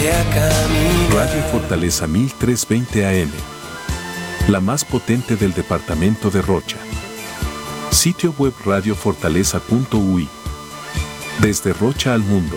ponte a caminar. Radio Fortaleza 1320 AM, la más potente del departamento de Rocha. Sitio web radiofortaleza.ui. Desde Rocha al mundo.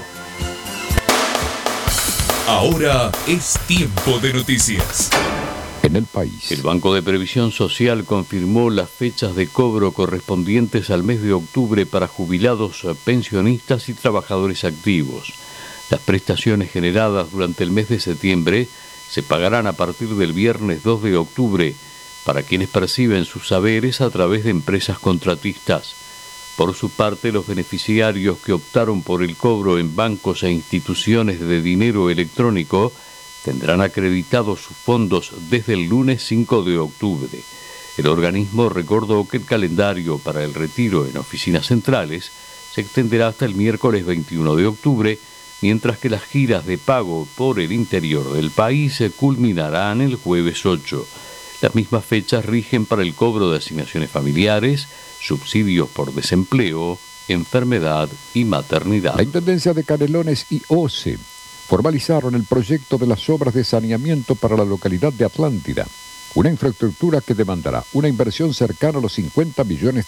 Ahora es tiempo de noticias. En el país. El Banco de Previsión Social confirmó las fechas de cobro correspondientes al mes de octubre para jubilados, pensionistas y trabajadores activos. Las prestaciones generadas durante el mes de septiembre se pagarán a partir del viernes 2 de octubre para quienes perciben sus saberes a través de empresas contratistas. Por su parte, los beneficiarios que optaron por el cobro en bancos e instituciones de dinero electrónico tendrán acreditados sus fondos desde el lunes 5 de octubre. El organismo recordó que el calendario para el retiro en oficinas centrales se extenderá hasta el miércoles 21 de octubre, mientras que las giras de pago por el interior del país se culminarán el jueves 8. Las mismas fechas rigen para el cobro de asignaciones familiares, subsidios por desempleo, enfermedad y maternidad. La Intendencia de Canelones y OCE formalizaron el proyecto de las obras de saneamiento para la localidad de Atlántida, una infraestructura que demandará una inversión cercana a los $50 millones.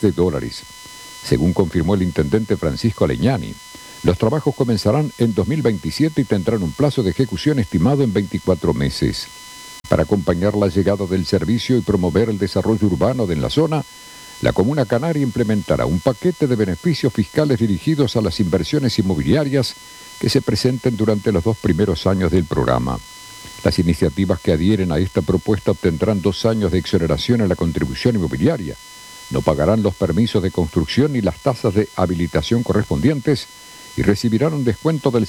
Según confirmó el intendente Francisco Leñani, los trabajos comenzarán en 2027 y tendrán un plazo de ejecución estimado en 24 meses. Para acompañar la llegada del servicio y promover el desarrollo urbano de la zona, la Comuna Canaria implementará un paquete de beneficios fiscales dirigidos a las inversiones inmobiliarias que se presenten durante los 2 primeros años del programa. Las iniciativas que adhieren a esta propuesta obtendrán 2 años de exoneración en la contribución inmobiliaria, no pagarán los permisos de construcción ni las tasas de habilitación correspondientes y recibirán un descuento del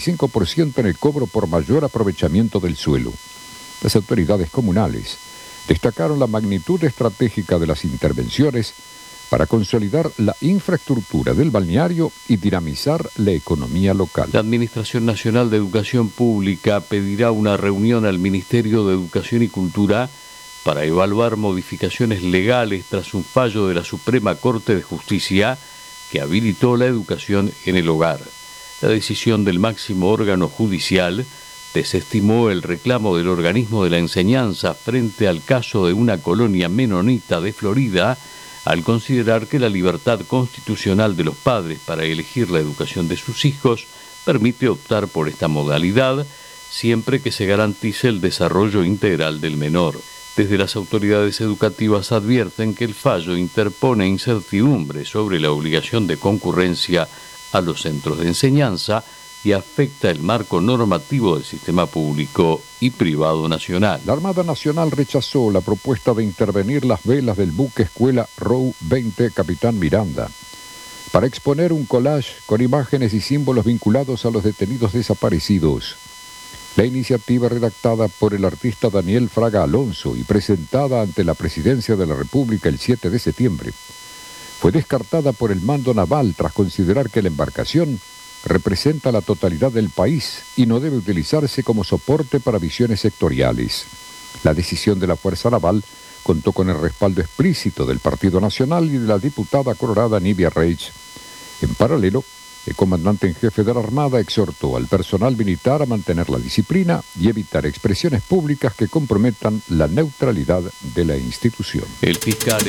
75% en el cobro por mayor aprovechamiento del suelo. Las autoridades comunales destacaron la magnitud estratégica de las intervenciones para consolidar la infraestructura del balneario y dinamizar la economía local. La Administración Nacional de Educación Pública pedirá una reunión al Ministerio de Educación y Cultura para evaluar modificaciones legales tras un fallo de la Suprema Corte de Justicia que habilitó la educación en el hogar. La decisión del máximo órgano judicial desestimó el reclamo del organismo de la enseñanza frente al caso de una colonia menonita de Florida, al considerar que la libertad constitucional de los padres para elegir la educación de sus hijos permite optar por esta modalidad, siempre que se garantice el desarrollo integral del menor. Desde las autoridades educativas advierten que el fallo interpone incertidumbre sobre la obligación de concurrencia a los centros de enseñanza y afecta el marco normativo del sistema público y privado nacional. La Armada Nacional rechazó la propuesta de intervenir las velas del buque escuela Row 20 Capitán Miranda para exponer un collage con imágenes y símbolos vinculados a los detenidos desaparecidos. La iniciativa, redactada por el artista Daniel Fraga Alonso y presentada ante la Presidencia de la República el 7 de septiembre, fue descartada por el mando naval tras considerar que la embarcación representa la totalidad del país y no debe utilizarse como soporte para visiones sectoriales. La decisión de la Fuerza Naval contó con el respaldo explícito del Partido Nacional y de la diputada colorada Nivia Reich. En paralelo, el comandante en jefe de la Armada exhortó al personal militar a mantener la disciplina y evitar expresiones públicas que comprometan la neutralidad de la institución. El fiscal.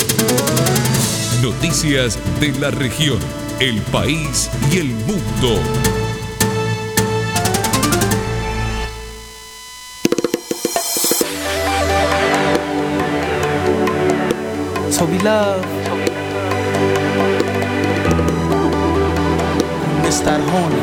Noticias de la región, el país y el mundo. So we love Mr. Honey.